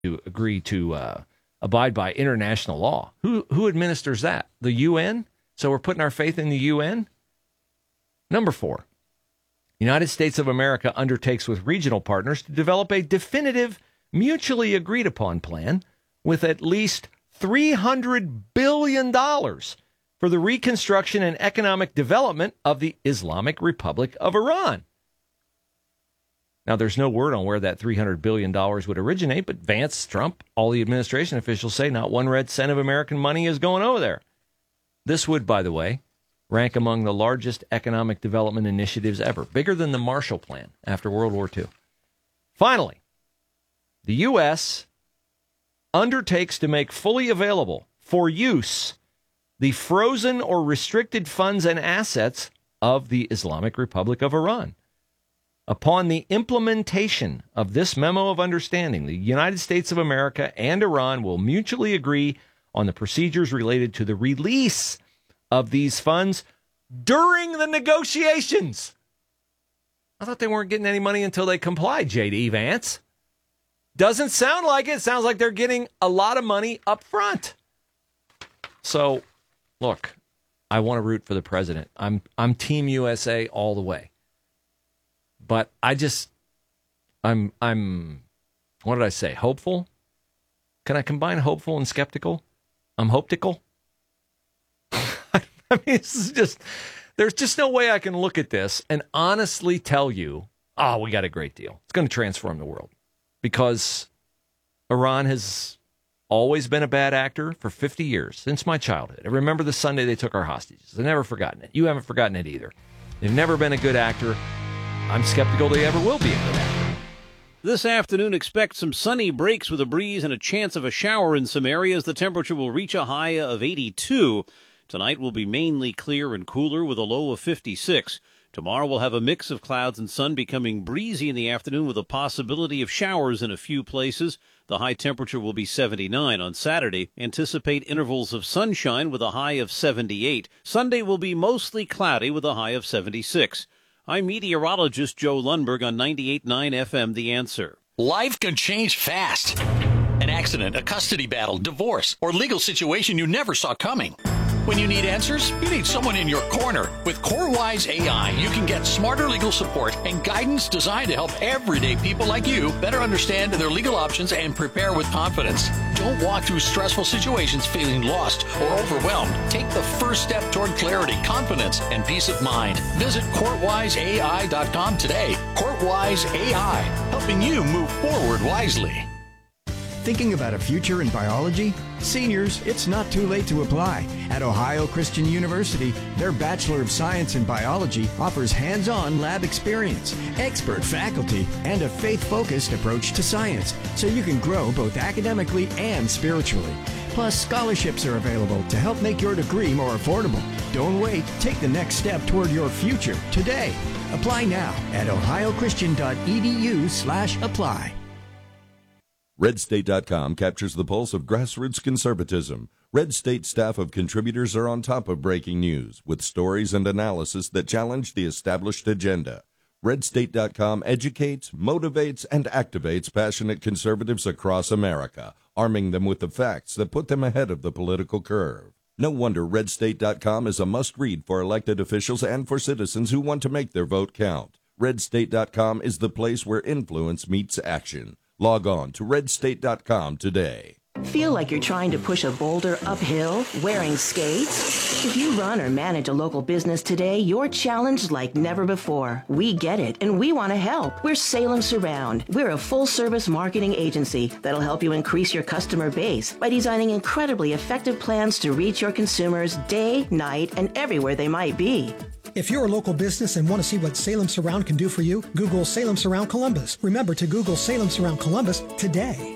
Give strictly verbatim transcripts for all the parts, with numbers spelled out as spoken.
to agree to uh, abide by international law. Who who administers that? The U N? So we're putting our faith in the U N? Number four, United States of America undertakes with regional partners to develop a definitive, mutually agreed upon plan with at least three hundred billion dollars for the reconstruction and economic development of the Islamic Republic of Iran. Now, there's no word on where that three hundred billion dollars would originate, but Vance, Trump, all the administration officials say not one red cent of American money is going over there. This would, by the way, rank among the largest economic development initiatives ever, bigger than the Marshall Plan after World War Two. Finally, the U S undertakes to make fully available for use the frozen or restricted funds and assets of the Islamic Republic of Iran. Upon the implementation of this memo of understanding, the United States of America and Iran will mutually agree on the procedures related to the release of these funds during the negotiations. I thought they weren't getting any money until they complied, J D Vance. Doesn't sound like it. It sounds like they're getting a lot of money up front. So, look, I want to root for the president. I'm I'm Team U S A all the way. But I just, I'm, I'm, what did I say? Hopeful? Can I combine hopeful and skeptical? I'm hopetical. I mean, this is just, there's just no way I can look at this and honestly tell you, oh, we got a great deal. It's going to transform the world. Because Iran has always been a bad actor for fifty years, since my childhood. I remember the Sunday they took our hostages. I've never forgotten it. You haven't forgotten it either. They've never been a good actor. I'm skeptical they ever will be a good actor. This afternoon, expect some sunny breaks with a breeze and a chance of a shower in some areas. The temperature will reach a high of eighty-two. Tonight will be mainly clear and cooler with a low of fifty-six. Tomorrow we'll have a mix of clouds and sun, becoming breezy in the afternoon with a possibility of showers in a few places. The high temperature will be seventy-nine. On Saturday, anticipate intervals of sunshine with a high of seventy-eight. Sunday will be mostly cloudy with a high of seventy-six. I'm meteorologist Joe Lundberg on ninety-eight point nine F M, The Answer. Life can change fast. An accident, a custody battle, divorce, or legal situation you never saw coming. When you need answers, you need someone in your corner. With CoreWise A I, you can get smarter legal support and guidance designed to help everyday people like you better understand their legal options and prepare with confidence. Don't walk through stressful situations feeling lost or overwhelmed. Take the first step toward clarity, confidence, and peace of mind. Visit court wise A I dot com today. CourtWise A I, helping you move forward wisely. Thinking about a future in biology? Seniors, it's not too late to apply. At Ohio Christian University, their Bachelor of Science in Biology offers hands-on lab experience, expert faculty, and a faith-focused approach to science, so you can grow both academically and spiritually. Plus, scholarships are available to help make your degree more affordable. Don't wait. Take the next step toward your future today. Apply now at ohio christian dot e d u slash apply. red state dot com captures the pulse of grassroots conservatism. Red State staff of contributors are on top of breaking news with stories and analysis that challenge the established agenda. red state dot com educates, motivates, and activates passionate conservatives across America, arming them with the facts that put them ahead of the political curve. No wonder red state dot com is a must-read for elected officials and for citizens who want to make their vote count. red state dot com is the place where influence meets action. Log on to red state dot com today. Feel like you're trying to push a boulder uphill wearing skates? If you run or manage a local business today, you're challenged like never before. We get it, and we want to help. We're Salem Surround. We're a full-service marketing agency that'll help you increase your customer base by designing incredibly effective plans to reach your consumers day, night, and everywhere they might be. If you're a local business and want to see what Salem Surround can do for you, Google Salem Surround Columbus. Remember to Google Salem Surround Columbus today.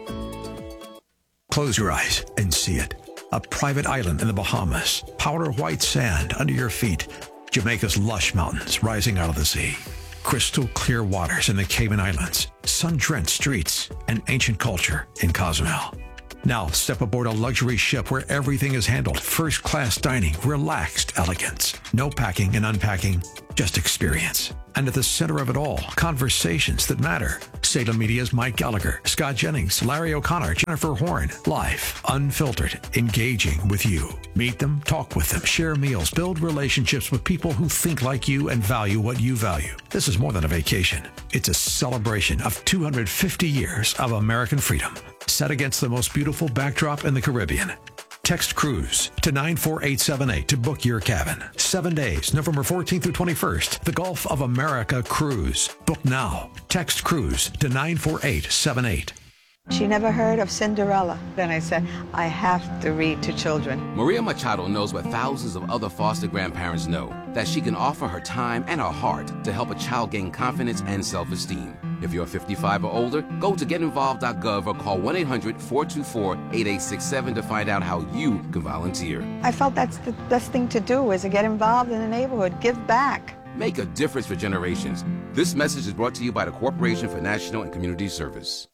Close your eyes and see it. A private island in the Bahamas. Powder white sand under your feet. Jamaica's lush mountains rising out of the sea. Crystal clear waters in the Cayman Islands. Sun-drenched streets and ancient culture in Cozumel. Now step aboard a luxury ship where everything is handled first-class dining, relaxed elegance. No packing and unpacking, just experience. And at the center of it all, conversations that matter. Salem Media's Mike Gallagher, Scott Jennings, Larry O'Connor, Jennifer Horn. Live, unfiltered, engaging with you. Meet them, talk with them, share meals, build relationships with people who think like you and value what you value. This is more than a vacation. It's a celebration of two hundred fifty years of American freedom, set against the most beautiful backdrop in the Caribbean. Text cruise to nine four eight seven eight to book your cabin. Seven days, November fourteenth through twenty-first. The Gulf of America Cruise. Book now. Text cruise to nine four eight seven eight. She never heard of Cinderella. Then I said, I have to read to children. Maria Machado knows what thousands of other foster grandparents know, that she can offer her time and her heart to help a child gain confidence and self-esteem. If you're fifty-five or older, go to get involved dot gov or call one eight hundred four two four eight eight six seven to find out how you can volunteer. I felt that's the best thing to do, is to get involved in the neighborhood, give back. Make a difference for generations. This message is brought to you by the Corporation for National and Community Service.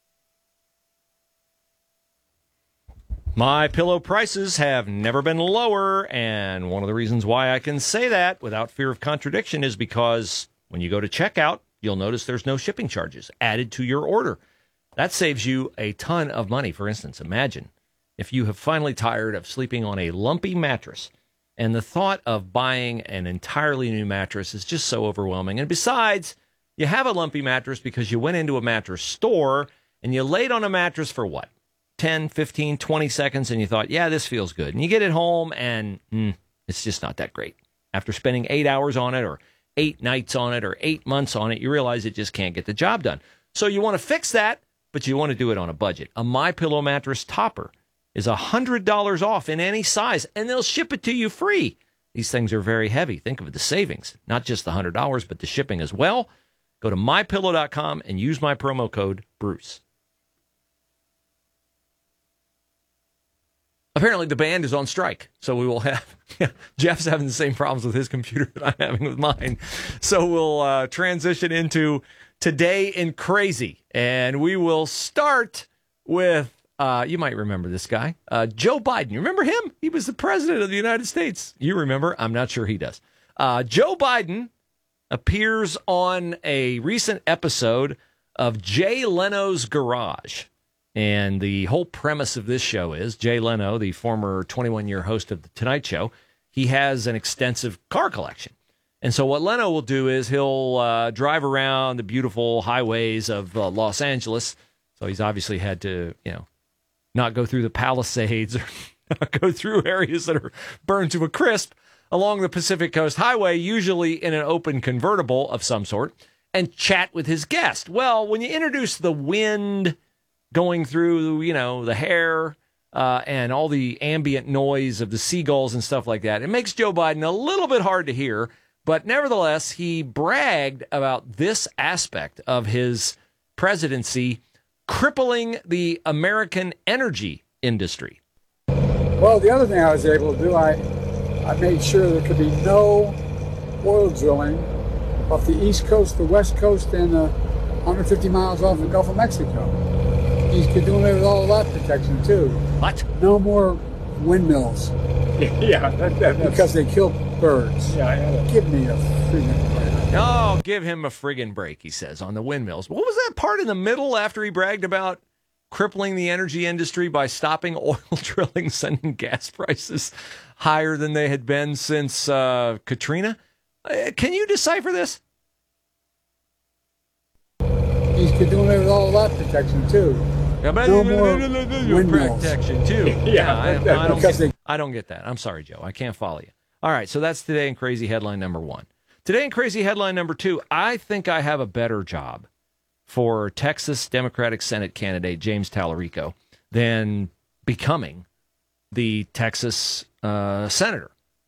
My pillow prices have never been lower, and one of the reasons why I can say that without fear of contradiction is because when you go to checkout, you'll notice there's no shipping charges added to your order. That saves you a ton of money. For instance, imagine if you have finally tired of sleeping on a lumpy mattress, and the thought of buying an entirely new mattress is just so overwhelming. And besides, you have a lumpy mattress because you went into a mattress store and you laid on a mattress for what? ten, fifteen, twenty seconds, and you thought, yeah, this feels good. And you get it home, and mm, it's just not that great. After spending eight hours on it, or eight nights on it, or eight months on it, you realize it just can't get the job done. So you want to fix that, but you want to do it on a budget. A MyPillow mattress topper is one hundred dollars off in any size, and they'll ship it to you free. These things are very heavy. Think of the savings, not just the one hundred dollars, but the shipping as well. Go to my pillow dot com and use my promo code Bruce. Apparently, the band is on strike, so we will have yeah, Jeff's having the same problems with his computer that I'm having with mine. So we'll uh, transition into Today in Crazy, and we will start with, uh, you might remember this guy, uh, Joe Biden. You remember him? He was the president of the United States. You remember? I'm not sure he does. Uh, Joe Biden appears on a recent episode of Jay Leno's Garage. And the whole premise of this show is Jay Leno, the former twenty-one-year host of The Tonight Show, he has an extensive car collection. And so what Leno will do is he'll uh, drive around the beautiful highways of uh, Los Angeles. So he's obviously had to, you know, not go through the Palisades or not go through areas that are burned to a crisp along the Pacific Coast Highway, usually in an open convertible of some sort, and chat with his guest. Well, when you introduce the wind going through, you know, the hair uh, and all the ambient noise of the seagulls and stuff like that, it makes Joe Biden a little bit hard to hear. But nevertheless, he bragged about this aspect of his presidency crippling the American energy industry. Well, the other thing I was able to do, I, I made sure there could be no oil drilling off the East Coast, the West Coast, and uh, one hundred fifty miles off the Gulf of Mexico. He's doing it with all of that protection, too. What? No more windmills. Yeah, that, that, because they kill birds. Yeah, yeah. Give me a friggin' break. Oh, give him a friggin' break, he says, on the windmills. What was that part in the middle after he bragged about crippling the energy industry by stopping oil drilling, sending gas prices higher than they had been since uh, Katrina? Uh, can you decipher this? He's doing it with all of that protection, too. Yeah, but no more windmills. Protection, too. yeah, yeah I, that, that, I, don't because get, they... I don't get that. I'm sorry, Joe. I can't follow you. All right, so that's Today in Crazy headline number one. Today in Crazy headline number two, I think I have a better job for Texas Democratic Senate candidate James Tallarico than becoming the Texas uh, senator.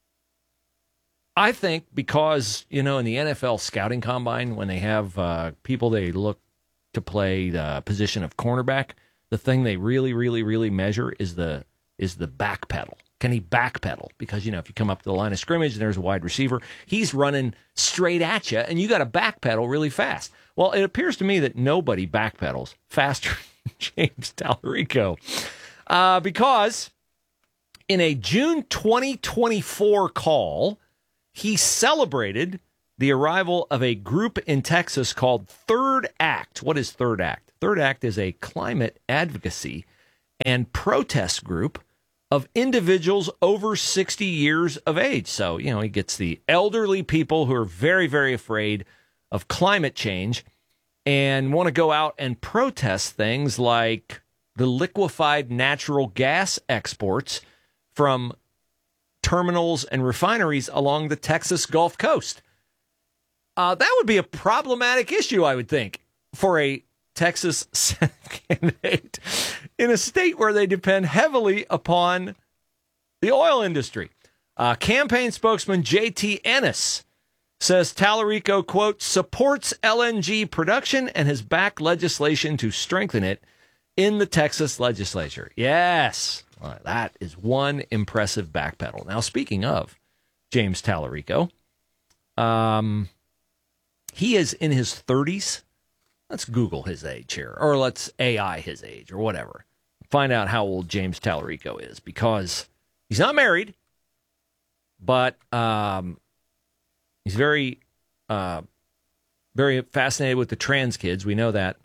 I think because, you know, in the N F L scouting combine, when they have uh, people they look to play the position of cornerback, the thing they really, really, really measure is the is the back pedal. Can he backpedal? Because, you know, if you come up to the line of scrimmage and there's a wide receiver, he's running straight at you, and you got to backpedal really fast. Well, it appears to me that nobody backpedals faster than James Tallarico. Uh, because in a June twenty twenty-four call, he celebrated the arrival of a group in Texas called Third Act. What is Third Act? Third Act is a climate advocacy and protest group of individuals over sixty years of age. So, you know, he gets the elderly people who are very, very afraid of climate change and want to go out and protest things like the liquefied natural gas exports from terminals and refineries along the Texas Gulf Coast. Uh, that would be a problematic issue, I would think, for a Texas Senate candidate in a state where they depend heavily upon the oil industry. Uh, campaign spokesman J T Ennis says Tallarico, quote, supports L N G production and has backed legislation to strengthen it in the Texas legislature. Yes, well, that is one impressive backpedal. Now, speaking of James Tallarico, um, he is in his thirties. Let's Google his age here, or let's A I his age, or whatever. Find out how old James Tallarico is, because he's not married, but um, he's very, uh, very fascinated with the trans kids. We know that.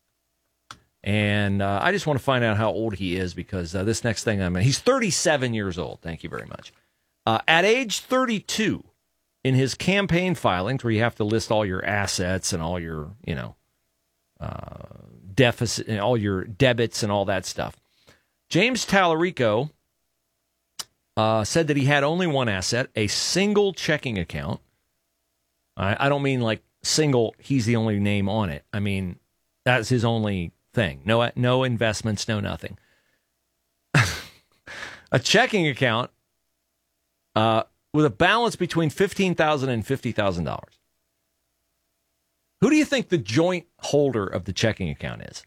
And uh, I just want to find out how old he is, because uh, this next thing I'm in, he's thirty-seven years old. Thank you very much. Uh, at age thirty-two, in his campaign filings, where you have to list all your assets and all your, you know, uh, deficit and all your debits and all that stuff, James Tallarico uh, said that he had only one asset, a single checking account. I, I don't mean like single, he's the only name on it. I mean, that's his only thing. No, no investments, no nothing. A checking account uh, with a balance between fifteen thousand dollars and fifty thousand dollars. Who do you think the joint holder of the checking account is?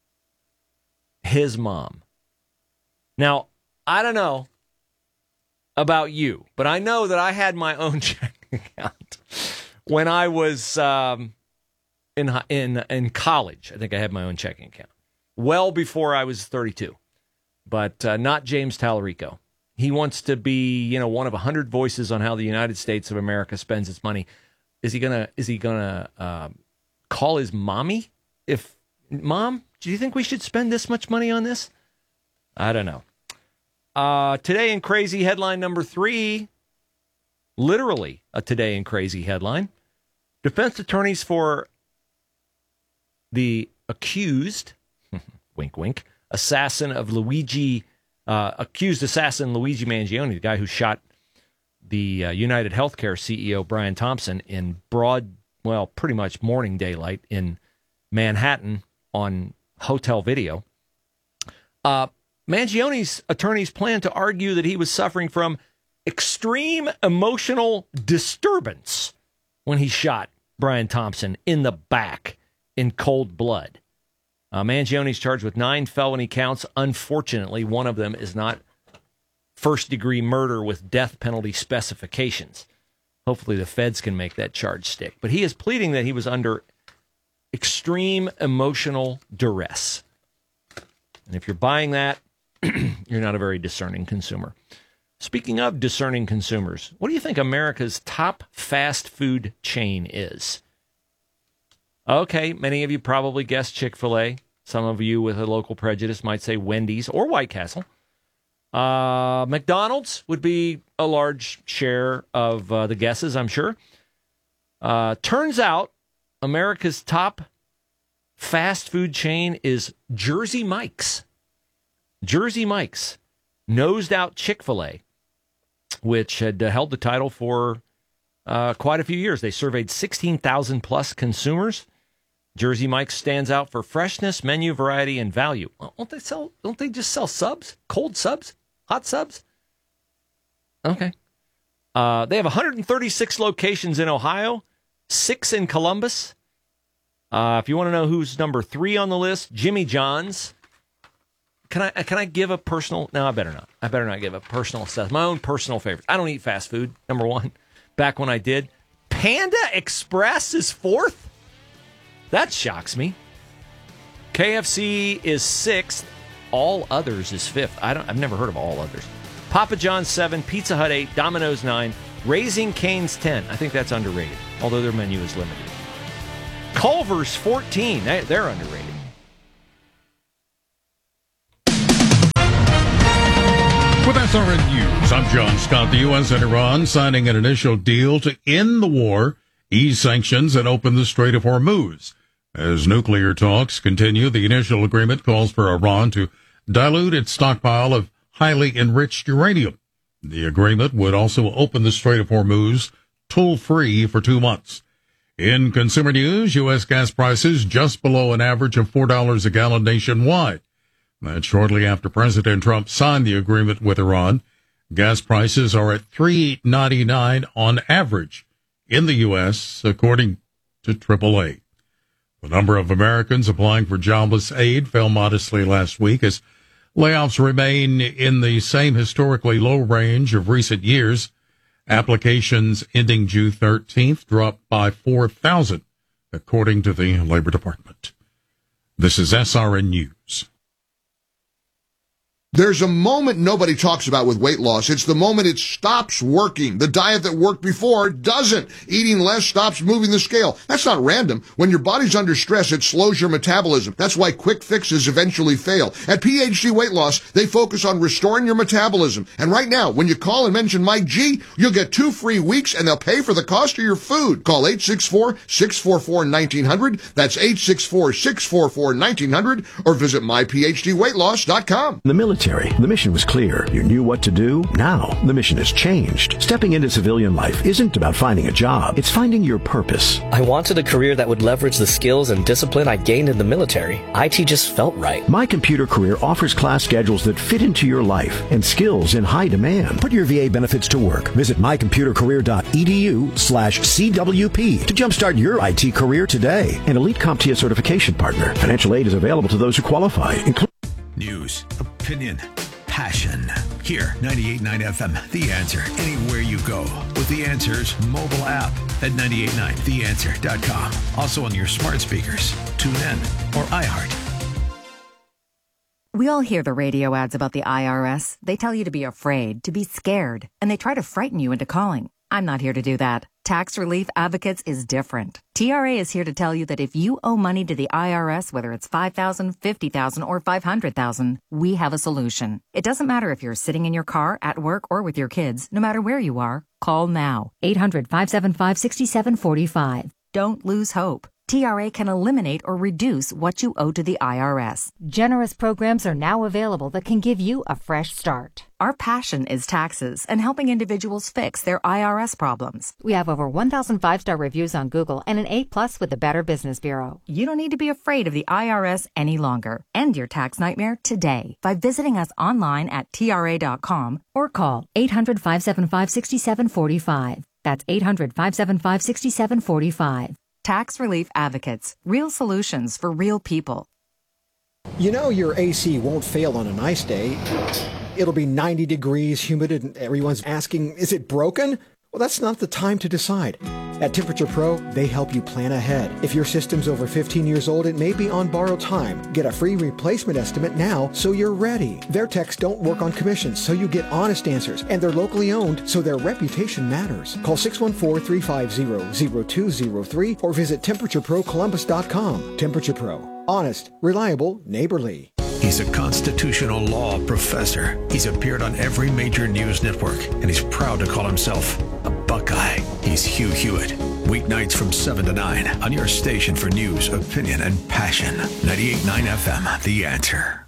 His mom. Now, I don't know about you, but I know that I had my own checking account when I was um, in in in college. I think I had my own checking account well before I was thirty-two, but uh, not James Tallarico. He wants to be, you know, one of a hundred voices on how the United States of America spends its money. Is he gonna? Is he gonna uh, call his mommy? If mom, do you think we should spend this much money on this? I don't know. Uh, today in crazy headline number three, literally a today in crazy headline. Defense attorneys for the accused, wink, wink, assassin of Luigi, uh, accused assassin Luigi Mangione, the guy who shot the uh, United Healthcare C E O Brian Thompson in broad, well, pretty much morning daylight in Manhattan on hotel video. Uh, Mangione's attorneys plan to argue that he was suffering from extreme emotional disturbance when he shot Brian Thompson in the back in cold blood. Uh, Mangione's charged with nine felony counts. Unfortunately, one of them is not first-degree murder with death penalty specifications. Hopefully the feds can make that charge stick. But he is pleading that he was under extreme emotional duress. And if you're buying that, you're not a very discerning consumer. Speaking of discerning consumers, what do you think America's top fast food chain is? Okay, many of you probably guessed Chick-fil-A. Some of you with a local prejudice might say Wendy's or White Castle. Uh, McDonald's would be a large share of uh, the guesses, I'm sure. Uh, turns out America's top fast food chain is Jersey Mike's. Jersey Mike's nosed out Chick-fil-A, which had uh, held the title for uh, quite a few years. They surveyed sixteen thousand plus consumers. Jersey Mike's stands out for freshness, menu variety, and value. Well, don't they sell? Don't they just sell subs? Cold subs? Hot subs? Okay. Uh, they have one hundred thirty-six locations in Ohio, six in Columbus. Uh, if you want to know who's number three on the list, Jimmy John's. Can I can I give a personal? No, I better not. I better not give a personal stuff. My own personal favorite. I don't eat fast food. Number one. Back when I did, Panda Express is fourth. That shocks me. K F C is sixth. All Others is fifth. I don't, I've never heard of All Others. Papa John's seven, Pizza Hut eight, Domino's nine, Raising Cane's ten. I think that's underrated, although their menu is limited. Culver's fourteen. They, they're underrated. With S R N News, I'm John Scott. The U S and Iran signing an initial deal to end the war, ease sanctions, and open the Strait of Hormuz. As nuclear talks continue, the initial agreement calls for Iran to dilute its stockpile of highly enriched uranium. The agreement would also open the Strait of Hormuz toll-free for two months. In consumer news, U S gas prices just below an average of four dollars a gallon nationwide. That's shortly after President Trump signed the agreement with Iran. Gas prices are at three ninety-nine on average in the U S, according to triple A. The number of Americans applying for jobless aid fell modestly last week as layoffs remain in the same historically low range of recent years. Applications ending June thirteenth dropped by four thousand, according to the Labor Department. This is S R N News. There's a moment nobody talks about with weight loss. It's the moment it stops working. The diet that worked before doesn't. Eating less stops moving the scale. That's not random. When your body's under stress, it slows your metabolism. That's why quick fixes eventually fail. At P H D Weight Loss, they focus on restoring your metabolism. And right now, when you call and mention Mike G, you'll get two free weeks and they'll pay for the cost of your food. Call eight six four, six four four, one nine zero zero. That's eight six four, six four four, one nine zero zero. Or visit my p h d weight loss dot com. The military. The mission was clear. You knew what to do. Now, the mission has changed. Stepping into civilian life isn't about finding a job. It's finding your purpose. I wanted a career that would leverage the skills and discipline I gained in the military. I T just felt right. My Computer Career offers class schedules that fit into your life and skills in high demand. Put your V A benefits to work. Visit my computer career dot e d u slash c w p to jumpstart your I T career today. An Elite CompTIA certification partner. Financial aid is available to those who qualify. Inclu- News, opinion, passion. Here, ninety-eight point nine F M, The Answer. Anywhere you go with The Answer's mobile app at nine eight nine the answer dot com. Also on your smart speakers, TuneIn, or iHeart. We all hear the radio ads about the I R S. They tell you to be afraid, to be scared, and they try to frighten you into calling. I'm not here to do that. Tax Relief Advocates is different. T R A is here to tell you that if you owe money to the I R S, whether it's five thousand dollars, fifty thousand dollars, or five hundred thousand dollars, we have a solution. It doesn't matter if you're sitting in your car, at work, or with your kids. No matter where you are, call now. eight hundred, five seven five, six seven four five. Don't lose hope. T R A can eliminate or reduce what you owe to the I R S. Generous programs are now available that can give you a fresh start. Our passion is taxes and helping individuals fix their I R S problems. We have over one thousand five-star reviews on Google and an A plus with the Better Business Bureau. You don't need to be afraid of the I R S any longer. End your tax nightmare today by visiting us online at T R A dot com or call eight hundred, five seven five, six seven four five. That's eight hundred, five seven five, six seven four five. Tax Relief Advocates. Real solutions for real people. You know your A C won't fail on a nice day. It'll be ninety degrees, humid, and everyone's asking, is it broken? Well, that's not the time to decide. At Temperature Pro, they help you plan ahead. If your system's over fifteen years old, it may be on borrowed time. Get a free replacement estimate now so you're ready. Their techs don't work on commissions, so you get honest answers. And they're locally owned, so their reputation matters. Call six one four, three five zero, zero two zero three or visit temperature pro columbus dot com. Temperature Pro. Honest, reliable, neighborly. He's a constitutional law professor. He's appeared on every major news network, and he's proud to call himself a Buckeye. He's Hugh Hewitt. Weeknights from seven to nine on your station for news, opinion, and passion. ninety-eight point nine F M, The Answer.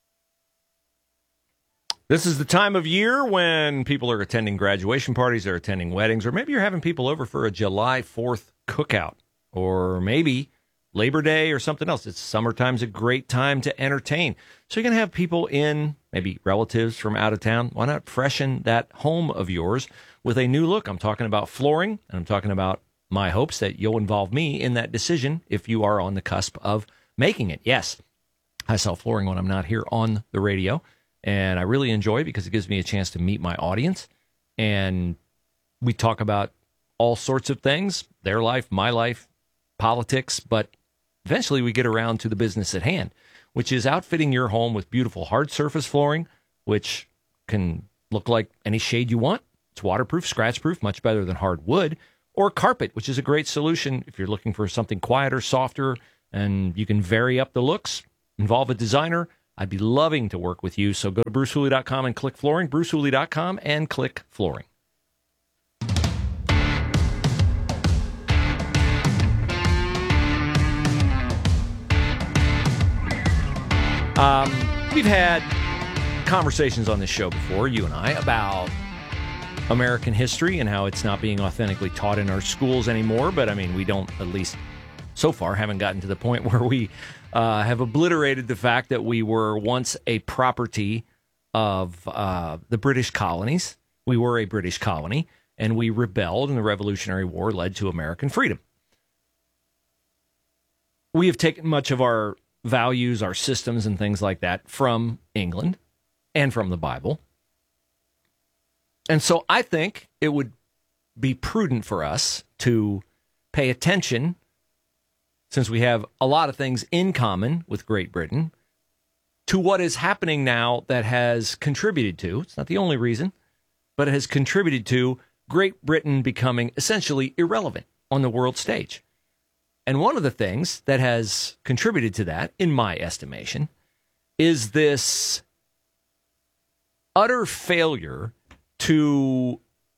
This is the time of year when people are attending graduation parties, they're attending weddings, or maybe you're having people over for a July fourth cookout, or maybe Labor Day or something else. It's summertime's a great time to entertain. So you're going to have people in, maybe relatives from out of town. Why not freshen that home of yours with a new look? I'm talking about flooring, and I'm talking about my hopes that you'll involve me in that decision if you are on the cusp of making it. Yes, I sell flooring when I'm not here on the radio, and I really enjoy it because it gives me a chance to meet my audience, and we talk about all sorts of things, their life, my life, politics, but eventually we get around to the business at hand. which is outfitting your home with beautiful hard surface flooring, which can look like any shade you want. It's waterproof, scratch-proof, much better than hard wood. Or carpet, which is a great solution if you're looking for something quieter, softer, and you can vary up the looks. Involve a designer. I'd be loving to work with you. So go to bruce hooley dot com and click flooring, bruce hooley dot com and click flooring. Um, we've had conversations on this show before, you and I, about American history and how it's not being authentically taught in our schools anymore. But, I mean, we don't, at least so far, haven't gotten to the point where we uh, have obliterated the fact that we were once a property of uh, the British colonies. We were a British colony, and we rebelled, and the Revolutionary War led to American freedom. We have taken much of our values, our systems, and things like that from England and from the Bible. And so I think it would be prudent for us to pay attention, since we have a lot of things in common with Great Britain, to what is happening now that has contributed to, it's not the only reason, but it has contributed to Great Britain becoming essentially irrelevant on the world stage. And one of the things that has contributed to that, in my estimation, is this utter failure to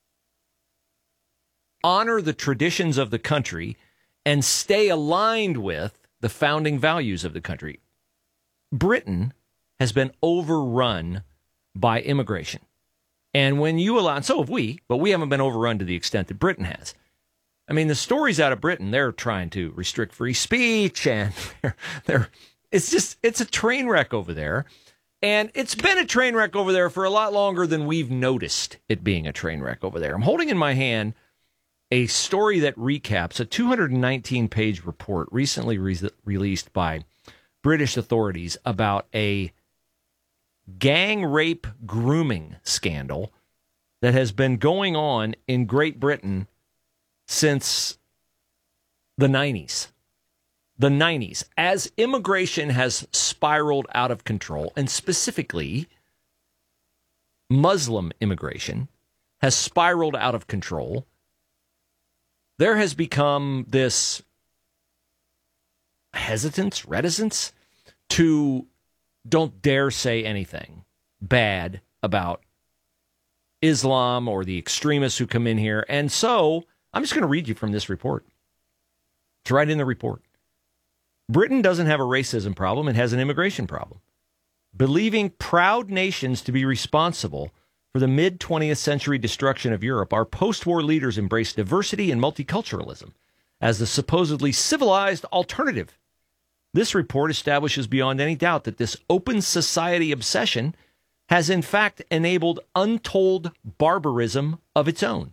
honor the traditions of the country and stay aligned with the founding values of the country. Britain has been overrun by immigration. And when you allow, and so have we, but we haven't been overrun to the extent that Britain has. I mean, the stories out of Britain, they're trying to restrict free speech, and they're, they're it's just, it's a train wreck over there. And it's been a train wreck over there for a lot longer than we've noticed it being a train wreck over there. I'm holding in my hand a story that recaps a two hundred nineteen page report recently re- released by British authorities about a gang rape grooming scandal that has been going on in Great Britain since the nineties. The nineties, as immigration has spiraled out of control, and specifically Muslim immigration has spiraled out of control, there has become this hesitance, reticence to don't dare say anything bad about Islam or the extremists who come in here. And so I'm just going to read you from this report. It's right in the report. Britain doesn't have a racism problem. It has an immigration problem. Believing proud nations to be responsible for the mid-twentieth century destruction of Europe, our post-war leaders embraced diversity and multiculturalism as the supposedly civilized alternative. This report establishes beyond any doubt that this open society obsession has in fact enabled untold barbarism of its own.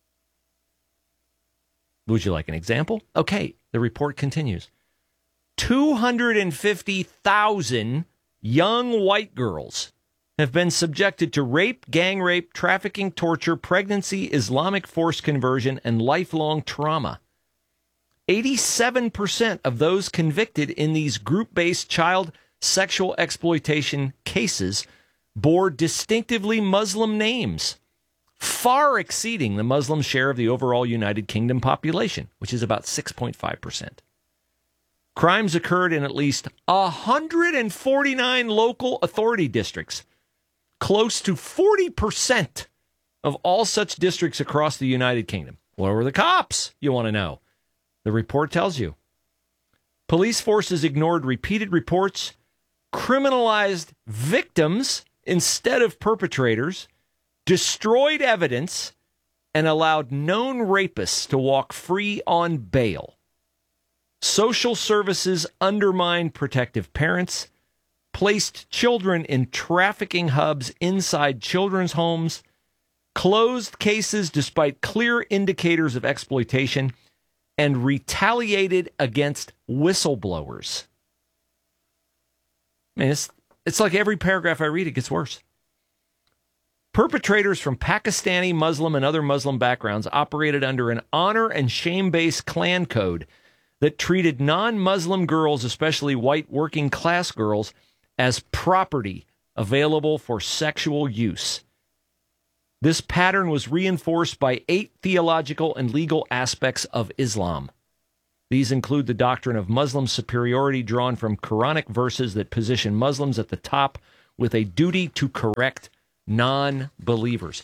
Would you like an example? Okay, the report continues. two hundred fifty thousand young white girls have been subjected to rape, gang rape, trafficking, torture, pregnancy, Islamic forced conversion, and lifelong trauma. eighty-seven percent of those convicted in these group-based child sexual exploitation cases bore distinctively Muslim names, far exceeding the Muslim share of the overall United Kingdom population, which is about six point five percent. Crimes occurred in at least one hundred forty-nine local authority districts, close to forty percent of all such districts across the United Kingdom. Where were the cops, you want to know? The report tells you. Police forces ignored repeated reports, criminalized victims instead of perpetrators, destroyed evidence, and allowed known rapists to walk free on bail. Social services undermined protective parents, placed children in trafficking hubs inside children's homes, closed cases despite clear indicators of exploitation, and retaliated against whistleblowers. I mean, it's, it's like every paragraph I read, it gets worse. Perpetrators from Pakistani, Muslim, and other Muslim backgrounds operated under an honor and shame-based clan code that treated non-Muslim girls, especially white working class girls, as property available for sexual use. This pattern was reinforced by eight theological and legal aspects of Islam. These include the doctrine of Muslim superiority drawn from Quranic verses that position Muslims at the top with a duty to correct non-believers.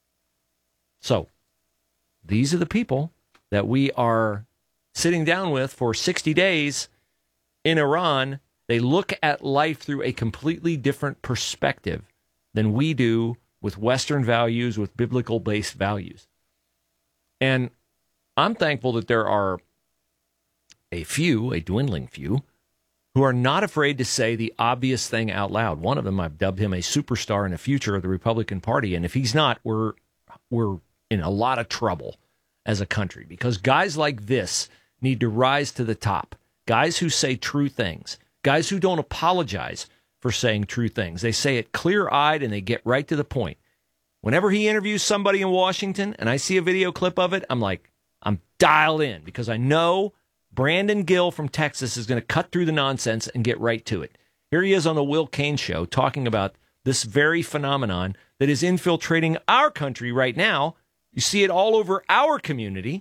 So, these are the people that we are sitting down with for sixty days in Iran. They look at life through a completely different perspective than we do with Western values, with biblical-based values. And I'm thankful that there are a few, a dwindling few, who are not afraid to say the obvious thing out loud. One of them, I've dubbed him a superstar in the future of the Republican Party. And if he's not, we're we're in a lot of trouble as a country, because guys like this need to rise to the top. Guys who say true things. Guys who don't apologize for saying true things. They say it clear-eyed and they get right to the point. Whenever he interviews somebody in Washington and I see a video clip of it, I'm like, I'm dialed in, because I know Brandon Gill from Texas is going to cut through the nonsense and get right to it. Here he is on the Will Cain Show talking about this very phenomenon that is infiltrating our country right now. You see it all over our community.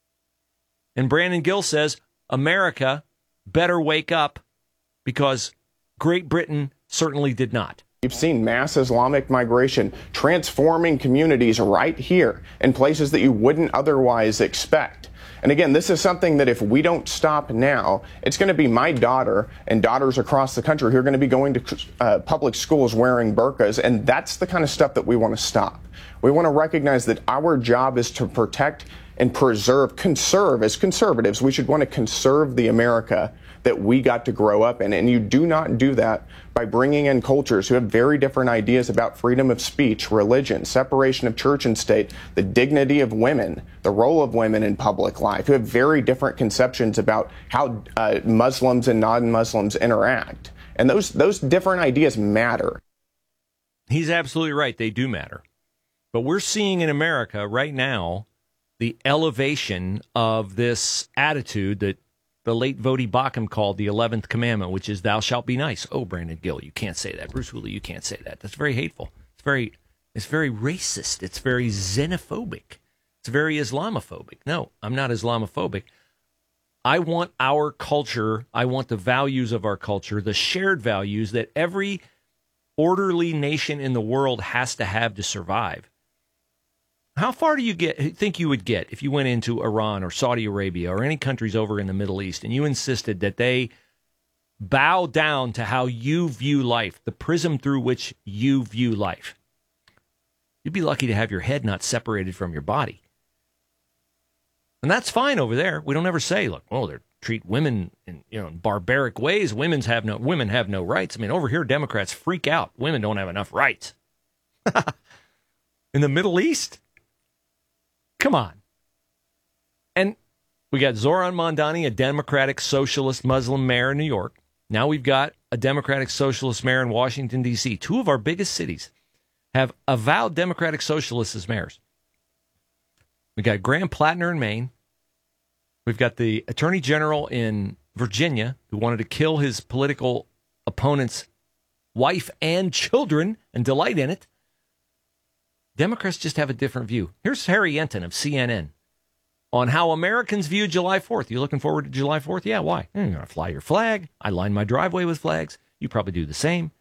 And Brandon Gill says, America better wake up, because Great Britain certainly did not. We've seen mass Islamic migration transforming communities right here in places that you wouldn't otherwise expect. And again, this is something that if we don't stop now, it's going to be my daughter and daughters across the country who are going to be going to uh, public schools wearing burqas. And that's the kind of stuff that we want to stop. We want to recognize that our job is to protect and preserve, conserve. As conservatives, we should want to conserve the America that we got to grow up in. And you do not do that by bringing in cultures who have very different ideas about freedom of speech, religion, separation of church and state, the dignity of women, the role of women in public life, who have very different conceptions about how uh, Muslims and non-Muslims interact. And those those different ideas matter. He's absolutely right. They do matter. But we're seeing in America right now the elevation of this attitude that the late Vodi Bakum called the eleventh commandment, which is thou shalt be nice. Oh, Brandon Gill, you can't say that. Bruce Woolley, you can't say that. That's very hateful. It's very, it's very racist. It's very xenophobic. It's very Islamophobic. No, I'm not Islamophobic. I want our culture, I want the values of our culture, the shared values that every orderly nation in the world has to have to survive. How far do you get? Think you would get if you went into Iran or Saudi Arabia or any countries over in the Middle East and you insisted that they bow down to how you view life, the prism through which you view life? You'd be lucky to have your head not separated from your body. And that's fine over there. We don't ever say, look, oh, they treat women in, you know, in barbaric ways. Women's have no women have no rights. I mean, over here, Democrats freak out. Women don't have enough rights. In the Middle East? Come on. And we got Zoran Mondani, a Democratic Socialist Muslim mayor in New York. Now we've got a Democratic Socialist mayor in Washington, D C Two of our biggest cities have avowed Democratic Socialists as mayors. We got Graham Plattner in Maine. We've got the Attorney General in Virginia who wanted to kill his political opponent's wife and children and delight in it. Democrats just have a different view. Here's Harry Enten of C N N on how Americans view July fourth. You looking forward to July fourth? Yeah, why? You're going to fly your flag. I line my driveway with flags. You probably do the same.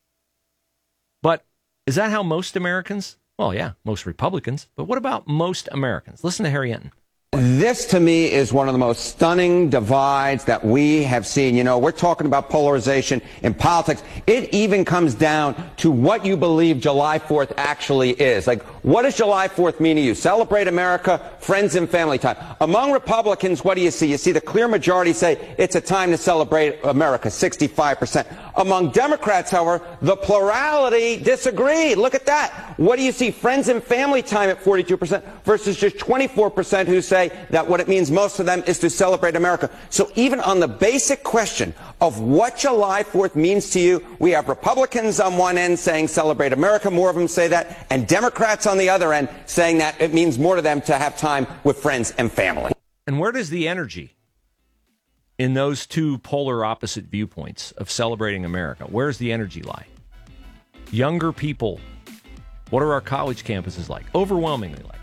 But is that how most Americans? Well, yeah, most Republicans. But what about most Americans? Listen to Harry Enten. This, to me, is one of the most stunning divides that we have seen. You know, we're talking about polarization in politics. It even comes down to what you believe July fourth actually is. Like, what does July fourth mean to you? Celebrate America, friends and family time. Among Republicans, what do you see? You see the clear majority say it's a time to celebrate America, sixty-five percent. Among Democrats, however, the plurality disagree. Look at that. What do you see? Friends and family time at forty-two percent versus just twenty-four percent who say that what it means most of them is to celebrate America. So even on the basic question of what July fourth means to you, we have Republicans on one end saying celebrate America, more of them say that, and Democrats on the other end saying that it means more to them to have time with friends and family. And where does the energy in those two polar opposite viewpoints of celebrating America, where's the energy lie? Younger people, what are our college campuses like? Overwhelmingly like.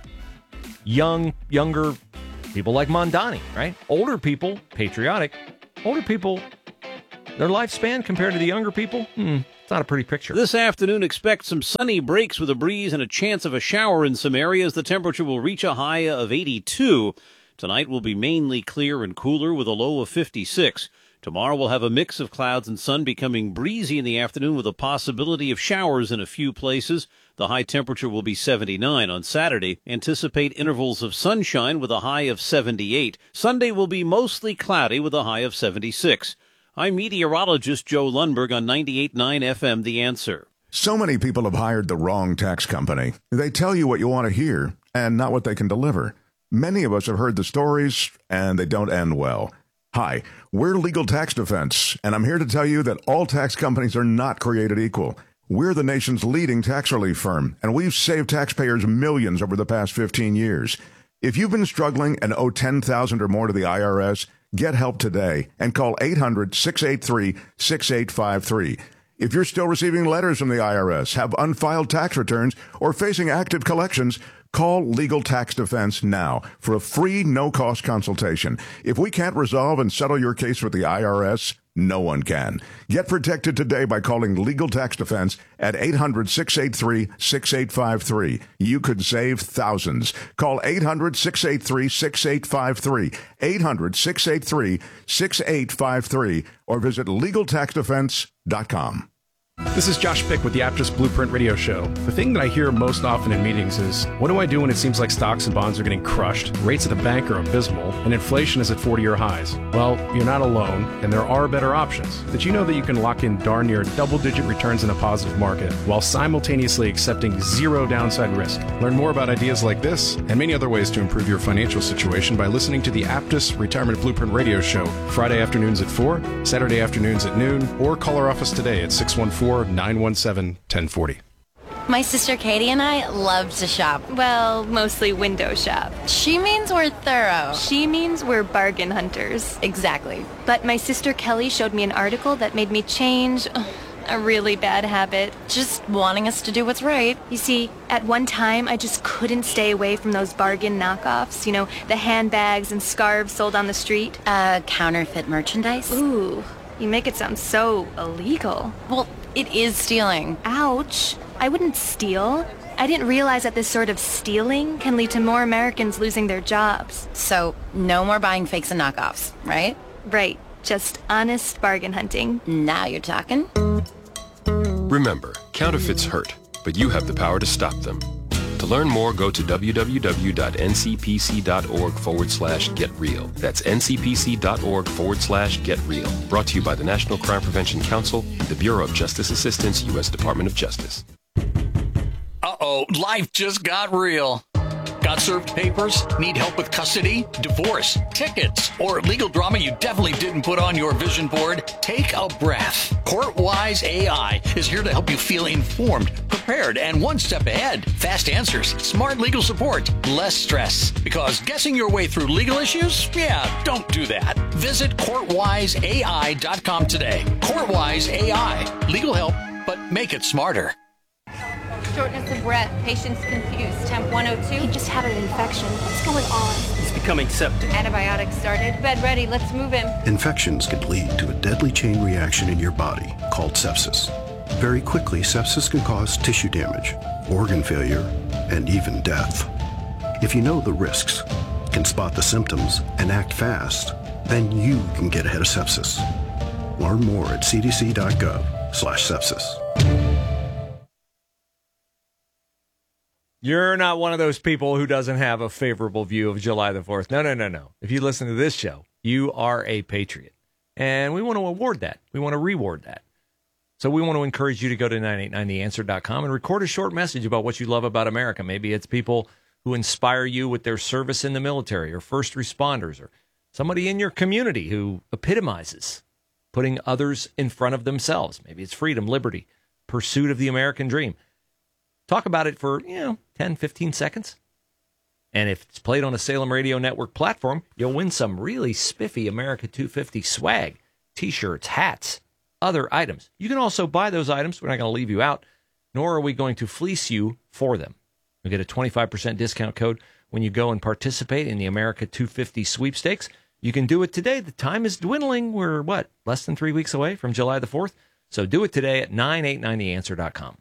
Young, younger people like Mondani, right? Older people, patriotic. Older people, their lifespan compared to the younger people, hmm, it's not a pretty picture. This afternoon, expect some sunny breaks with a breeze and a chance of a shower in some areas. The temperature will reach a high of eighty-two. Tonight will be mainly clear and cooler with a low of fifty-six. Tomorrow we'll have a mix of clouds and sun, becoming breezy in the afternoon with a possibility of showers in a few places. The high temperature will be seventy-nine. On Saturday, anticipate intervals of sunshine with a high of seventy-eight. Sunday will be mostly cloudy with a high of seventy-six. I'm meteorologist Joe Lundberg on ninety-eight point nine F M, The Answer. So many people have hired the wrong tax company. They tell you what you want to hear and not what they can deliver. Many of us have heard the stories, and they don't end well. Hi, we're Legal Tax Defense, and I'm here to tell you that all tax companies are not created equal. We're the nation's leading tax relief firm, and we've saved taxpayers millions over the past fifteen years. If you've been struggling and owe ten thousand dollars or more to the I R S, get help today and call eight hundred, six eight three, six eight five three. If you're still receiving letters from the I R S, have unfiled tax returns, or facing active collections, call Legal Tax Defense now for a free, no-cost consultation. If we can't resolve and settle your case with the I R S, no one can. Get protected today by calling Legal Tax Defense at eight hundred, six eight three, six eight five three. You could save thousands. Call eight hundred, six eight three, six eight five three, eight hundred, six eight three, six eight five three, or visit legal tax defense dot com. This is Josh Pick with the Aptus Blueprint Radio Show. The thing that I hear most often in meetings is, what do I do when it seems like stocks and bonds are getting crushed, rates at the bank are abysmal, and inflation is at forty-year highs? Well, you're not alone, and there are better options. Did you know that you can lock in darn near double-digit returns in a positive market while simultaneously accepting zero downside risk? Learn more about ideas like this and many other ways to improve your financial situation by listening to the Aptus Retirement Blueprint Radio Show, Friday afternoons at four, Saturday afternoons at noon, or call our office today at six one four, nine one seven, one oh four oh. My sister Katie and I love to shop. Well, mostly window shop. She means we're thorough. She means we're bargain hunters. Exactly. But my sister Kelly showed me an article that made me change ugh, a really bad habit. Just wanting us to do what's right. You see, at one time, I just couldn't stay away from those bargain knockoffs. You know, the handbags and scarves sold on the street. Uh, counterfeit merchandise? Ooh, you make it sound so illegal. Well, it is stealing. Ouch. I wouldn't steal. I didn't realize that this sort of stealing can lead to more Americans losing their jobs. So, no more buying fakes and knockoffs, right? Right. Just honest bargain hunting. Now you're talking. Remember, counterfeits hurt, but you have the power to stop them. To learn more, go to www.ncpc.org forward slash get real. That's ncpc.org forward slash get real. Brought to you by the National Crime Prevention Council, the Bureau of Justice Assistance, U S Department of Justice. Uh-oh, life just got real. Got served papers? Need help with custody, divorce, tickets, or legal drama you definitely didn't put on your vision board? Take a breath. CourtWise A I is here to help you feel informed, prepared, and one step ahead. Fast answers, smart legal support, less stress. Because guessing your way through legal issues? Yeah, don't do that. Visit court wise A I dot com today. CourtWise A I. Legal help, but make it smarter. Shortness of breath, patient's confused, temp one oh two. He just had an infection. What's going on? He's becoming septic. Antibiotics started. Bed ready, let's move him. Infections can lead to a deadly chain reaction in your body called sepsis. Very quickly, sepsis can cause tissue damage, organ failure, and even death. If you know the risks, can spot the symptoms, and act fast, then you can get ahead of sepsis. Learn more at c d c dot gov slash sepsis. You're not one of those people who doesn't have a favorable view of July the fourth. No, no, no, no. If you listen to this show, you are a patriot. And we want to award that. We want to reward that. So we want to encourage you to go to nine eight nine the answer dot com and record a short message about what you love about America. Maybe it's people who inspire you with their service in the military, or first responders, or somebody in your community who epitomizes putting others in front of themselves. Maybe it's freedom, liberty, pursuit of the American dream. Talk about it for, you know, ten, fifteen seconds. And if it's played on a Salem Radio Network platform, you'll win some really spiffy America two fifty swag, T-shirts, hats, other items. You can also buy those items. We're not going to leave you out, nor are we going to fleece you for them. You'll get a twenty-five percent discount code when you go and participate in the America two fifty sweepstakes. You can do it today. The time is dwindling. We're, what, less than three weeks away from July the fourth? So do it today at nine eight nine the answer dot com.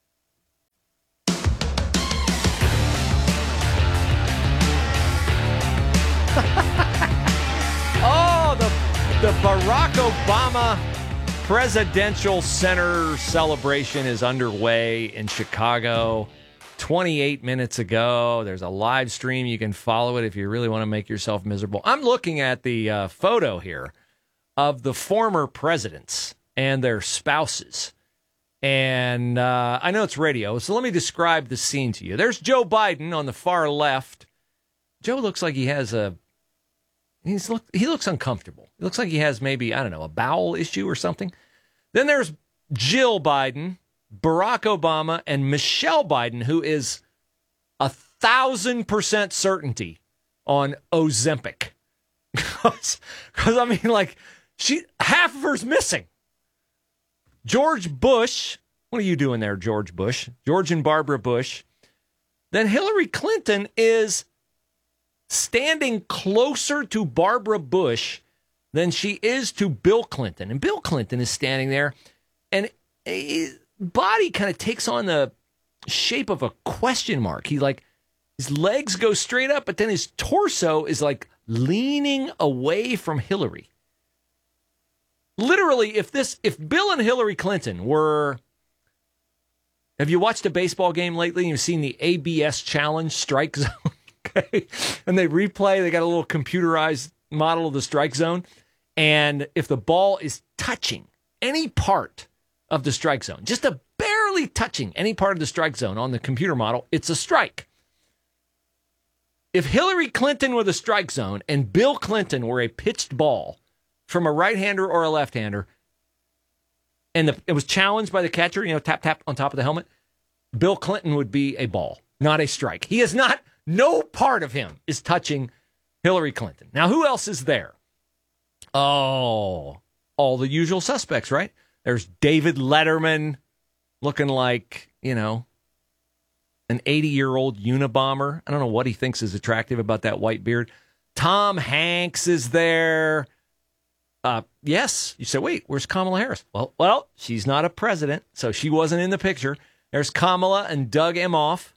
Oh, the, the Barack Obama Presidential Center celebration is underway in Chicago. twenty-eight minutes ago, there's a live stream. You can follow it if you really want to make yourself miserable. I'm looking at the uh, photo here of the former presidents and their spouses. And uh, I know it's radio, so let me describe the scene to you. There's Joe Biden on the far left. Joe looks like he has a, he's look, he looks uncomfortable. It looks like he has maybe, I don't know, a bowel issue or something. Then there's Jill Biden, Barack Obama, and Michelle Biden, who is a thousand percent certainty on Ozempic. Because, I mean, like, she half of her's missing. George Bush, what are you doing there, George Bush? George and Barbara Bush. Then Hillary Clinton is standing closer to Barbara Bush than she is to Bill Clinton. And Bill Clinton is standing there, and his body kind of takes on the shape of a question mark. He, like, his legs go straight up, but then his torso is, like, leaning away from Hillary. Literally, if this, if Bill and Hillary Clinton were, have you watched a baseball game lately? You've seen the A B S Challenge strike zone, okay? And they replay, they got a little computerized model of the strike zone. And if the ball is touching any part of the strike zone, just a barely touching any part of the strike zone on the computer model, it's a strike. If Hillary Clinton were the strike zone and Bill Clinton were a pitched ball from a right-hander or a left-hander, and the, it was challenged by the catcher, you know, tap, tap on top of the helmet, Bill Clinton would be a ball, not a strike. He is not, no part of him is touching Hillary Clinton. Now, who else is there? Oh, all the usual suspects, right? There's David Letterman looking like, you know, an eighty-year-old Unabomber. I don't know what he thinks is attractive about that white beard. Tom Hanks is there. Uh, yes. You say, wait, where's Kamala Harris? Well, well, she's not a president, so she wasn't in the picture. There's Kamala and Doug Emhoff.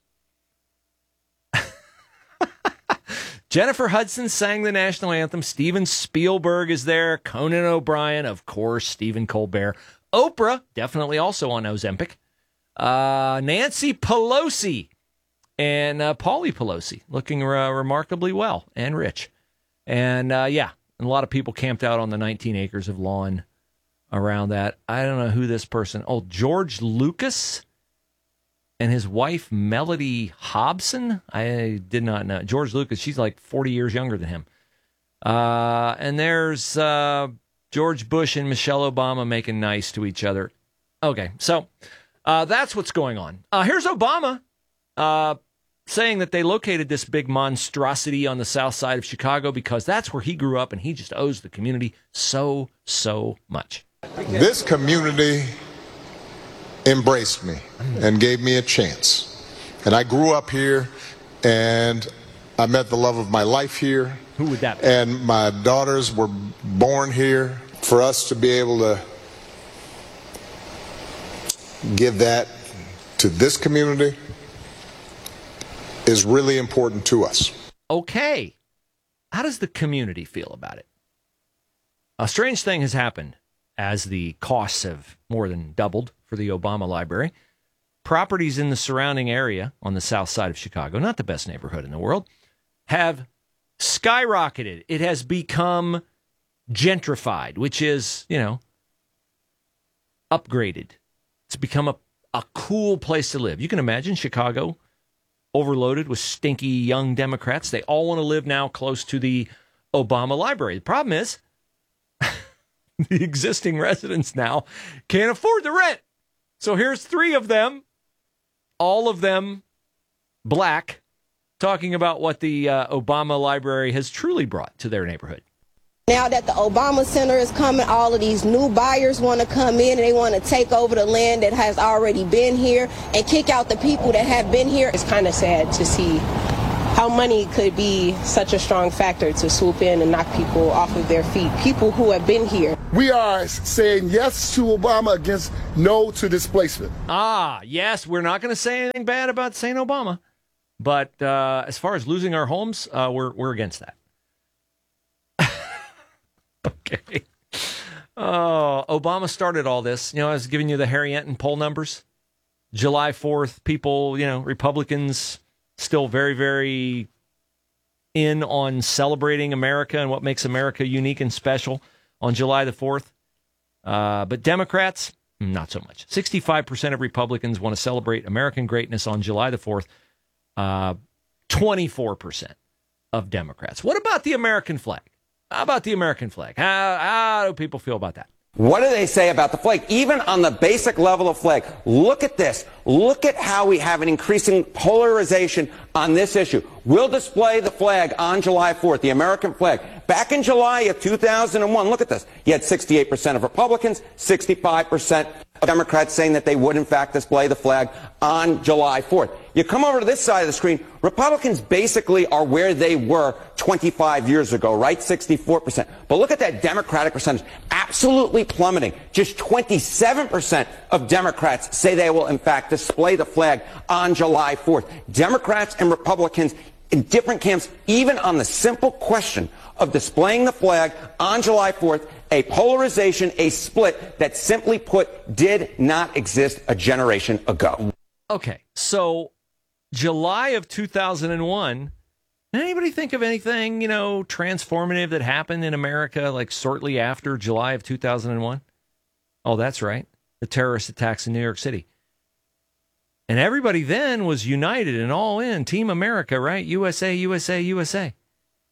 Jennifer Hudson sang the national anthem. Steven Spielberg is there. Conan O'Brien, of course. Stephen Colbert. Oprah, definitely also on Ozempic. Uh, Nancy Pelosi and uh, Paulie Pelosi, looking uh, remarkably well and rich. And, uh, yeah. And a lot of people camped out on the nineteen acres of lawn around that. I don't know who this person. Oh, George Lucas and his wife, Melody Hobson. I did not know. George Lucas, she's like forty years younger than him. Uh, and there's uh, George Bush and Michelle Obama making nice to each other. Okay, so uh, that's what's going on. Uh, here's Obama uh, saying that they located this big monstrosity on the south side of Chicago because that's where he grew up and he just owes the community so, so much. This community embraced me and gave me a chance. And I grew up here and I met the love of my life here. Who would that be? And my daughters were born here. For us to be able to give that to this community is really important to us. Okay. How does the community feel about it? A strange thing has happened as the costs have more than doubled for the Obama Library. Properties in the surrounding area on the south side of Chicago, not the best neighborhood in the world, have skyrocketed. It has become gentrified, which is, you know, upgraded. It's become a, a cool place to live. You can imagine Chicago overloaded with stinky young Democrats. They all want to live now close to the Obama Library. The problem is the existing residents now can't afford the rent. So here's three of them, all of them black, talking about what the uh, Obama Library has truly brought to their neighborhood. Now that the Obama Center is coming, all of these new buyers want to come in and they want to take over the land that has already been here and kick out the people that have been here. It's kind of sad to see how money could be such a strong factor to swoop in and knock people off of their feet, people who have been here. We are saying yes to Obama against no to displacement. Ah, yes, we're not going to say anything bad about Saint Obama. But uh, as far as losing our homes, uh, we're we're against that. Okay. Oh, Obama started all this. You know, I was giving you the Harry Enton poll numbers. July fourth, people, you know, Republicans still very, very in on celebrating America and what makes America unique and special on July the fourth. Uh, but Democrats, not so much. sixty-five percent of Republicans want to celebrate American greatness on July the fourth. Uh, twenty-four percent of Democrats. What about the American flag? How about the American flag? How, how do people feel about that? What do they say about the flag? Even on the basic level of flag, look at this. Look at how we have an increasing polarization on this issue. We'll display the flag on July fourth, the American flag. Back in July of two thousand one, look at this. You had sixty-eight percent of Republicans, sixty-five percent of Democrats saying that they would, in fact, display the flag on July fourth. You come over to this side of the screen, Republicans basically are where they were twenty-five years ago, right? sixty-four percent. But look at that Democratic percentage, absolutely plummeting. Just twenty-seven percent of Democrats say they will, in fact, display the flag on July fourth. Democrats and Republicans in different camps, even on the simple question of displaying the flag on July fourth, a polarization, a split that, simply put, did not exist a generation ago. Okay, so July of two thousand one, did anybody think of anything, you know, transformative that happened in America like shortly after July of two thousand one? Oh, that's right, the terrorist attacks in New York City. And everybody then was united and all in, Team America, right? U S A, U S A, U S A.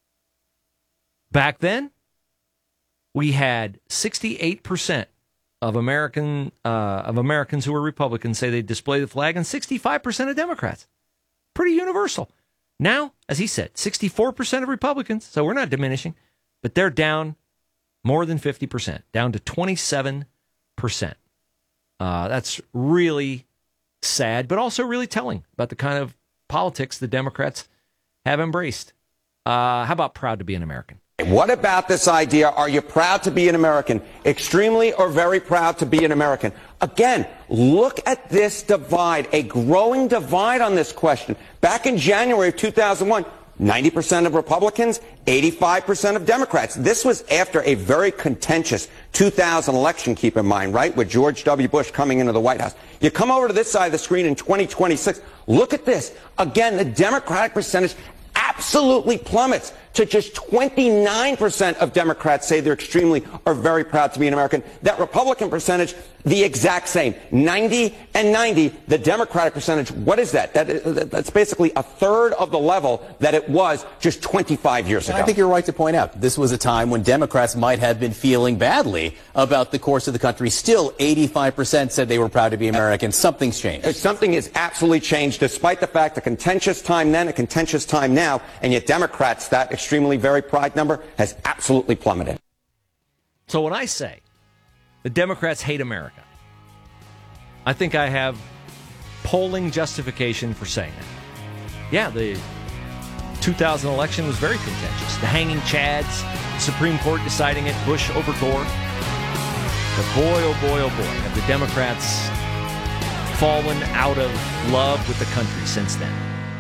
Back then, we had sixty-eight percent of American uh, of Americans who were Republicans say they display the flag, and sixty-five percent of Democrats. Pretty universal. Now, as he said, sixty-four percent of Republicans, so we're not diminishing, but they're down more than fifty percent, down to twenty-seven percent. Uh, that's really sad, but also really telling about the kind of politics the Democrats have embraced. Uh, how about proud to be an American? What about this idea? Are you proud to be an American? Extremely or very proud to be an American? Again, look at this divide, a growing divide on this question. Back in January of two thousand one, ninety percent of Republicans, eighty-five percent of Democrats. This was after a very contentious two thousand election, keep in mind, right, with George W. Bush coming into the White House. You come over to this side of the screen in twenty twenty-six, look at this. Again, the Democratic percentage absolutely plummets to just twenty-nine percent of Democrats say they're extremely or very proud to be an American. That Republican percentage, the exact same, ninety and ninety. The Democratic percentage, what is that? that that's basically a third of the level that it was just twenty-five years ago. I think you're right to point out this was a time when Democrats might have been feeling badly about the course of the country. Still, eighty-five percent said they were proud to be American. Something's changed. Something has absolutely changed, despite the fact a contentious time then, a contentious time now, and yet Democrats, that extremely very pride number has absolutely plummeted. So when I say the Democrats hate America, I think I have polling justification for saying that. Yeah, the two thousand election was very contentious. The hanging chads, the Supreme Court deciding it, Bush over Gore. But boy, oh boy, oh boy, have the Democrats fallen out of love with the country since then.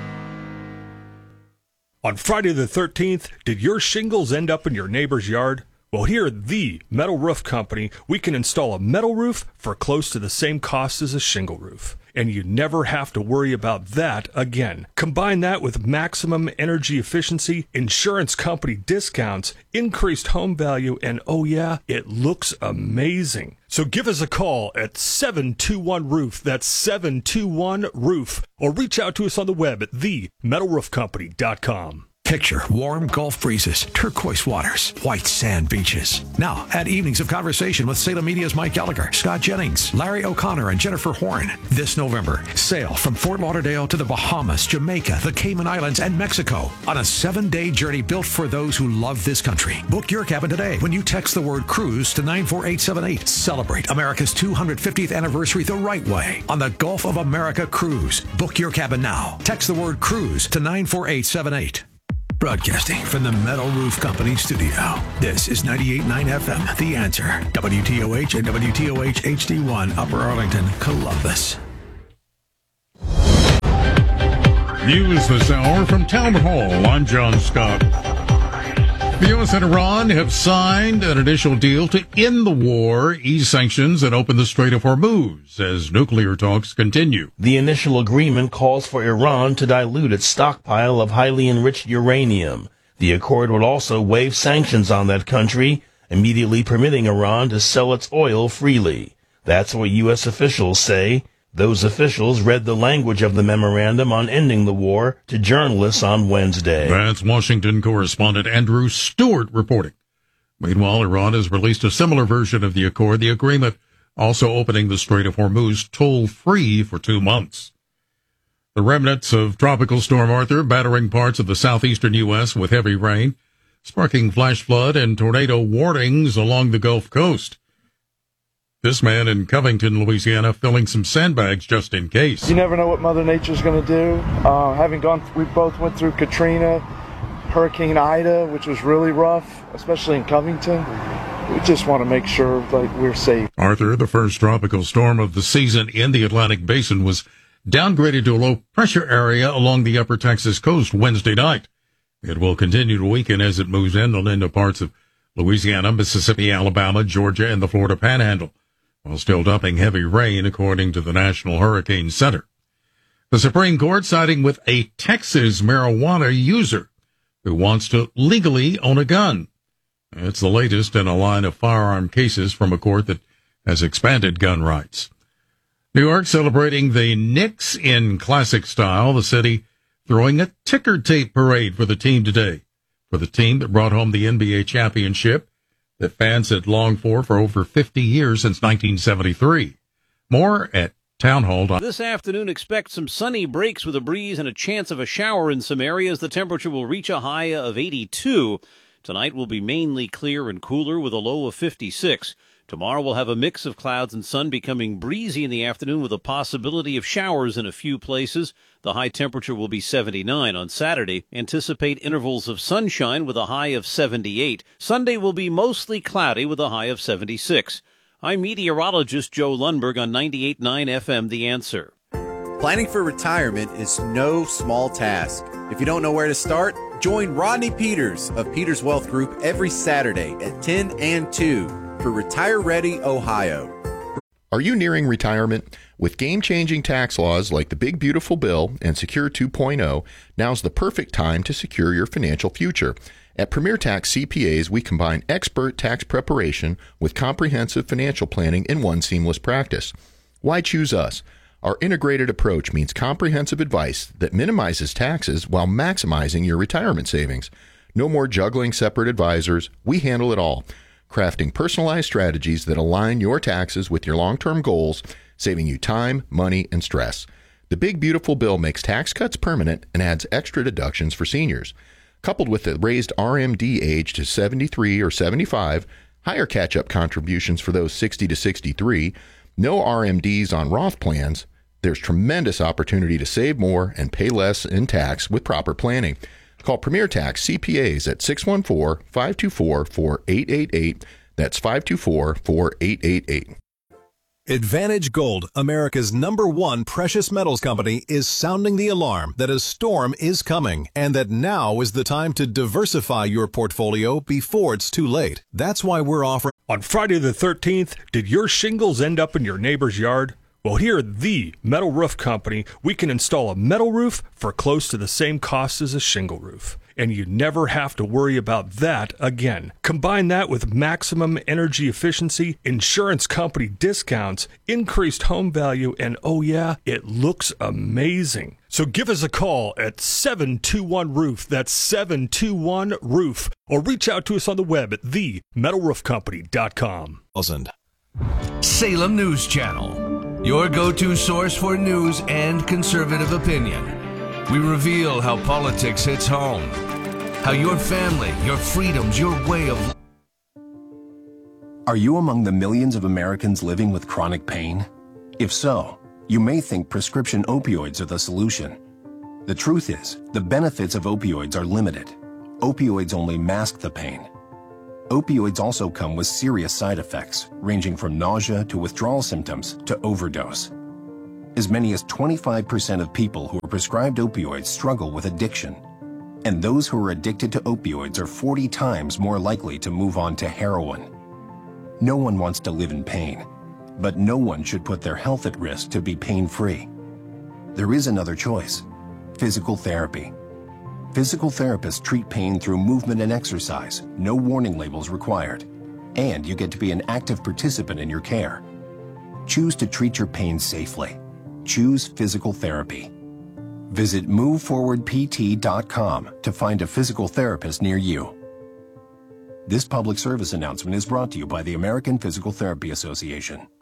On Friday the thirteenth, did your shingles end up in your neighbor's yard? Well, here at the Metal Roof Company, we can install a metal roof for close to the same cost as a shingle roof. And you never have to worry about that again. Combine that with maximum energy efficiency, insurance company discounts, increased home value, and oh yeah, it looks amazing. So give us a call at seven two one roof, that's seven two one roof, or reach out to us on the web at the metal roof company dot com. Picture warm Gulf breezes, turquoise waters, white sand beaches. Now, add evenings of conversation with Salem Media's Mike Gallagher, Scott Jennings, Larry O'Connor, and Jennifer Horn. This November, sail from Fort Lauderdale to the Bahamas, Jamaica, the Cayman Islands, and Mexico on a seven-day journey built for those who love this country. Book your cabin today when you text the word cruise to nine four eight seven eight. Celebrate America's two hundred fiftieth anniversary the right way on the Gulf of America Cruise. Book your cabin now. Text the word cruise to nine four eight seven eight. Broadcasting from the Metal Roof Company studio, this is ninety-eight point nine F M, The Answer, W T O H and W T O H H D one, Upper Arlington, Columbus. News this hour from Town Hall. I'm John Scott. The U S and Iran have signed an initial deal to end the war, ease sanctions, and open the Strait of Hormuz as nuclear talks continue. The initial agreement calls for Iran to dilute its stockpile of highly enriched uranium. The accord would also waive sanctions on that country, immediately permitting Iran to sell its oil freely. That's what U S officials say. Those officials read the language of the memorandum on ending the war to journalists on Wednesday. That's Washington correspondent Andrew Stewart reporting. Meanwhile, Iran has released a similar version of the accord, the agreement also opening the Strait of Hormuz toll-free for two months. The remnants of Tropical Storm Arthur battering parts of the southeastern U S with heavy rain, sparking flash flood and tornado warnings along the Gulf Coast. This man in Covington, Louisiana, filling some sandbags just in case. You never know what Mother Nature's going to do. Uh, having gone, we both went through Katrina, Hurricane Ida, which was really rough, especially in Covington. We just want to make sure like we're safe. Arthur, the first tropical storm of the season in the Atlantic Basin, was downgraded to a low-pressure area along the upper Texas coast Wednesday night. It will continue to weaken as it moves inland into parts of Louisiana, Mississippi, Alabama, Georgia, and the Florida Panhandle, while still dumping heavy rain, according to the National Hurricane Center. The Supreme Court siding with a Texas marijuana user who wants to legally own a gun. It's the latest in a line of firearm cases from a court that has expanded gun rights. New York celebrating the Knicks in classic style, the city throwing a ticker tape parade for the team today, for the team that brought home the N B A championship that fans had longed for for over fifty years since nineteen seventy-three. More at Town Hall. This afternoon, expect some sunny breaks with a breeze and a chance of a shower in some areas. The temperature will reach a high of eighty-two. Tonight will be mainly clear and cooler with a low of fifty-six. Tomorrow we'll have a mix of clouds and sun, becoming breezy in the afternoon with a possibility of showers in a few places. The high temperature will be seventy-nine. On Saturday, anticipate intervals of sunshine with a high of seventy-eight. Sunday will be mostly cloudy with a high of seventy-six. I'm meteorologist Joe Lundberg on ninety-eight point nine F M, The Answer. Planning for retirement is no small task. If you don't know where to start, join Rodney Peters of Peters Wealth Group every Saturday at ten and two for Retire Ready Ohio. Are you nearing retirement? With game-changing tax laws like the Big Beautiful Bill and Secure two point oh, now's the perfect time to secure your financial future. At Premier Tax C P As, we combine expert tax preparation with comprehensive financial planning in one seamless practice. Why choose us? Our integrated approach means comprehensive advice that minimizes taxes while maximizing your retirement savings. No more juggling separate advisors. We handle it all, crafting personalized strategies that align your taxes with your long-term goals, saving you time, money, and stress. The Big Beautiful Bill makes tax cuts permanent and adds extra deductions for seniors. Coupled with the raised R M D age to seventy-three or seventy-five, higher catch-up contributions for those sixty to sixty-three, no R M Ds on Roth plans, there's tremendous opportunity to save more and pay less in tax with proper planning. Call Premier Tax C P As at six one four, five two four, four eight eight eight. That's five two four, four eight eight eight. Advantage Gold, America's number one precious metals company, is sounding the alarm that a storm is coming and that now is the time to diversify your portfolio before it's too late. That's why we're offering... On Friday the thirteenth, did your shingles end up in your neighbor's yard? Well, here at the Metal Roof Company, we can install a metal roof for close to the same cost as a shingle roof. And you never have to worry about that again. Combine that with maximum energy efficiency, insurance company discounts, increased home value, and oh yeah, it looks amazing. So So give us a call at seven two one roof. That's seven two one roof. Or reach out to us on the web at the metal roof company dot com. Salem News Channel, your go-to source for news and conservative opinion. We reveal how politics hits home, how your family, your freedoms, your way of... Are you among the millions of Americans living with chronic pain? If so, you may think prescription opioids are the solution. The truth is, the benefits of opioids are limited. Opioids only mask the pain. Opioids also come with serious side effects, ranging from nausea to withdrawal symptoms to overdose. As many as twenty-five percent of people who are prescribed opioids struggle with addiction. And those who are addicted to opioids are forty times more likely to move on to heroin. No one wants to live in pain, but no one should put their health at risk to be pain-free. There is another choice: physical therapy. Physical therapists treat pain through movement and exercise, no warning labels required, and you get to be an active participant in your care. Choose to treat your pain safely. Choose physical therapy. Visit move forward p t dot com to find a physical therapist near you. This public service announcement is brought to you by the American Physical Therapy Association.